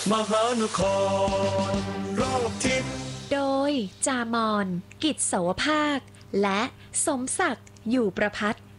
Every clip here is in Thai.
มหานครรอบทิศโดยจามอนกิจโสภาคและสมศักดิ์อยู่ประพัฒน์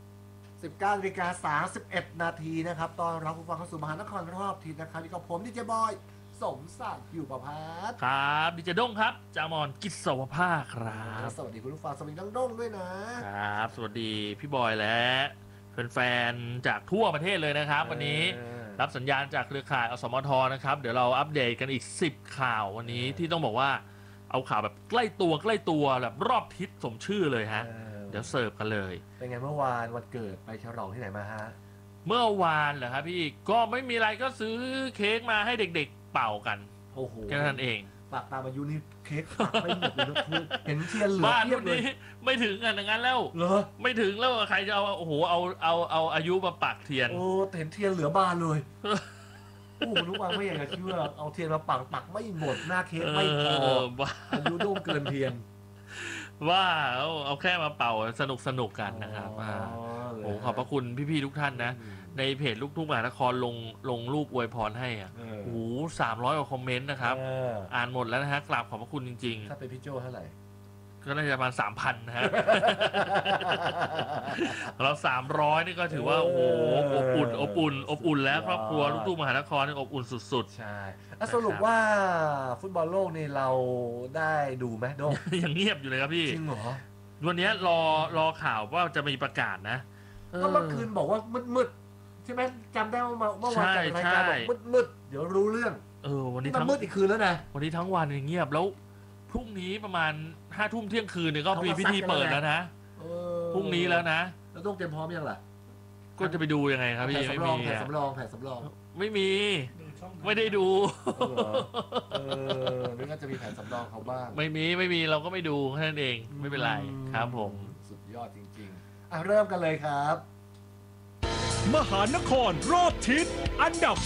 19:31 นาทีนะครับตอนรับผู้ฟังเข้าสู่มหานครรอบทิศนะครับนี่ก็ผมดีเจบอยสมศักดิ์อยู่ประพัฒน์ครับดิเจด้งครับจามอนกิจสวภาคครับสวัสดีคุณผู้ฟังสวัสดีน้องด้งด้วยนะครับสวัสดีพี่บอยและแฟนๆจากทั่วประเทศเลยนะครับวันนี้รับสัญญาณจากเครือข่ายอสมทนะครับเดี๋ยวเราอัปเดตกันอีก10ข่าววันนี้ที่ต้องบอกว่าเอาข่าวแบบใกล้ตัวแบบรอบทิศสมชื่อเลยฮะเดี๋ยวเสิร์ฟกันเลยเป็นไงเมื่อวานวันเกิดไปฉลองที่ไหนมาฮะเมื่อวานเหรอครับพี่ก็ไม่มีอะไรก็ซื้อเค้กมาให้เด็กๆเป่ากันโอ้โหแค่นั้นเองปากตามอายุนี่เค้กปักไม่หมดเลยนะคุณเห็นเทียนเหลือบ้านเทียวับนเลยนี้ไม่ถึงกันอย่างนั้นแล้วเหรอไม่ถึงแล้วใครจะเอาโอ้โหเอาอายุมาปักเทียนโอ้เห็นเทียนเหลือบานเลยโอ้ทุกวันไม่อยากจะเชื่อเอาเทียนมาปักไม่หมดหน้าเค้กไม่พออายุโด่งเกินเทียนว่าเอาแค่มาเป่าสนุกกันนะครับโอ้ขอบพระคุณพี่ๆทุกท่านนะในเพจลูกทุ่งมหานครลงรูปอวยพรให้อ่ะโอ้300 กว่าคอมเมนต์นะครับอ่านหมดแล้วนะฮะกราบขอบพระคุณจริงๆถ้าเป็นพี่โจ้เท่าไหร่ก็น่าจะประมาณ 3,000 นะฮะเรา300นี่ก็ถือว่าโอ้โหอบอุ่นแล้วครอบครัวลูกทุ่งมหานครนี่อบอุ่นสุดๆใช่สรุปว่าฟุตบอลโลกนี่เราได้ดูไหมโดยังเงียบอยู่เลยครับพี่จริงเหรอวันนี้รอข่าวว่าจะมีประกาศนะก็เมื่อคืนบอกว่ามืดใช่ไหมจำได้ว่าเมื่อวานจัดรายการบอกมืดเดี๋ยวรู้เรื่องวันนี้มันมืดอีกคืนแล้วนะวันนี้ทั้งวันเงียบแล้วพรุ่งนี้ประมาณ5 ทุ่มเที่ยงคืนเนี่ยก็มีพิธีเปิดแล้วนะพรุ่งนี้แล้วนะแล้วต้องเตรียมพร้อมยังล่ะก็จะไปดูยังไงครับพี่ไม่มีแผ่นสำรองไม่มีไม่ได้ดูนี่ก็จะมีแผ่นสำรองเขาบ้างไม่มีเราก็ไม่ดูแค่นั้นเองไม่เป็นไรครับผมสุดยอดจริงๆเริ่มกันเลยครับมหานครรอบทิศอันดับ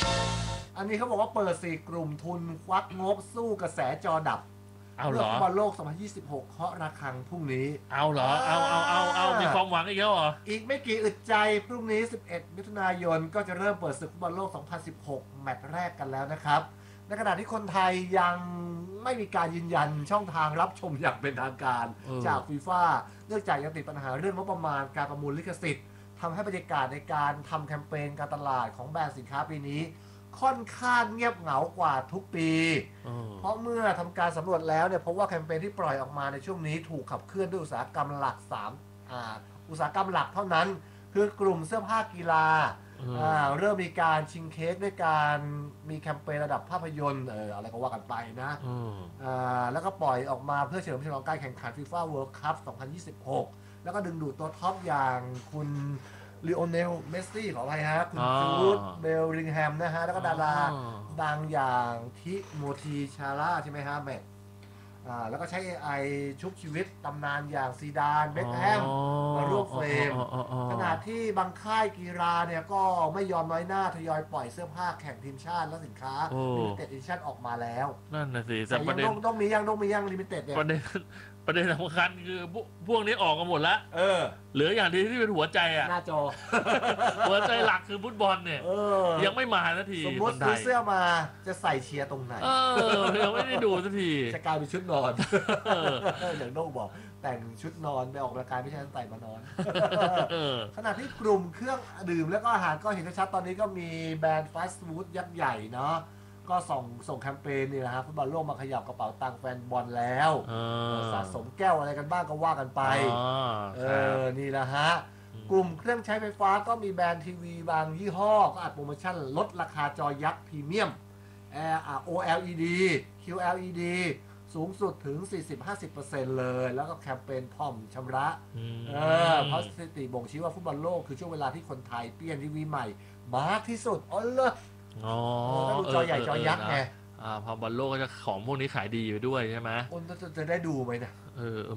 10อันนี้เขาบอกว่าเปิด4กลุ่มทุนควักงบสู้กระแสจอดับเอาเหรอบอลโลก2026เคาะระฆังพรุ่งนี้เอาเหรอเอามีความหวังอีกแล้วเหรออีกไม่กี่อึดใจพรุ่งนี้11 มิถุนายนก็จะเริ่มเปิดศึกฟุตบอลโลก2016แมตช์แรกกันแล้วนะครับในขณะที่คนไทยยังไม่มีการยืนยันช่องทางรับชมอย่างเป็นทางการจากฟีฟ่าเนื่องจากยังติดปัญหาเรื่องงบประมาณการประมูลลิขสิทธิ์ทำให้บรรยากาศในการทำแคมเปญการตลาดของแบรนด์สินค้าปีนี้ค่อนข้างเงียบเหงากว่าทุกปีเพราะเมื่อทำการสำรวจแล้วเนี่ยพบว่าแคมเปญที่ปล่อยออกมาในช่วงนี้ถูกขับเคลื่อนด้วยอุตสาหกรรมหลักอุตสาหกรรมหลักเท่านั้นคือกลุ่มเสื้อผ้ากีฬาเริ่มมีการชิงเค้กด้วยการมีแคมเปญระดับภาพยนตร์อะไรก็ว่ากันไปนะแล้วก็ปล่อยออกมาเพื่อเฉลิมฉลองการแข่งขัน FIFA World Cup 2026 แล้วก็ดึงดูดตัวท็อปอย่างคุณลีโอเนลเมสซี่ขออภัยฮะคุณจูดเบลลิงแฮมนะฮะแล้วก็ดาราดังอย่างทิโมธีชาร่าใช่ไหมฮะแมทแล้วก็ใช้ AI ชุบชีวิตตำนานอย่างซีดานเบ็คแฮมมาร่วมเฟรมขณะที่บางค่ายกีฬาเนี่ยก็ไม่ยอมน้อยหน้าทยอยปล่อยเสื้อผ้าแข่งทีมชาติและสินค้า Limited Edition ออกมาแล้วนั่นนะสิแต่ประเด็นต้องมียัง Limited เนี่ยประเด็นสำคัญคือพวกนี้ออกกันหมดแล้วเหลืออย่างที่เป็นหัวใจอ่ะหน้าจอหัวใจหลักคือฟุตบอลเนี่ยยังไม่มาสักทีสมมติซื้อเสื้อมาจะใส่เชียร์ตรงไหนยังไม่ได้ดูสักทีจะกลายเป็นชุดนอนอย่างโน้บอกแต่งชุดนอนไปออกกำลังกายไม่ใช่ใส่มานอนขณะที่กลุ่มเครื่องดื่มและก็อาหารก็เห็นชัดตอนนี้ก็มีแบรนด์ฟาสต์ฟู้ดยักษ์ใหญ่เนาะก็ส่งแคมเปญนี่นะฮะฟุตบอลโลกมาขยับกระเป๋าตังค์แฟนบอลแล้วสะสมแก้วอะไรกันบ้างก็ว่ากันไปนี่นะฮะกลุ่มเครื่องใช้ไฟฟ้าก็มีแบรนด์ทีวีบางยี่ห้อก็อัดโปรโมชั่นลดราคาจอยักษ์พรีเมียม OLED QLED สูงสุดถึง 40-50% เลยแล้วก็แคมเปญผ่อนชำระเพราะสถิติบ่งชี้ว่าฟุตบอลโลกคือช่วงเวลาที่คนไทยเปลี่ยนทีวีใหม่มากที่สุดก็ดูจอใหญ่จอยักษ์ไงพอบอลโลกก็จะของพวกนี้ขายดีอยู่ด้วยใช่ไหมจะได้ดูไหมนะ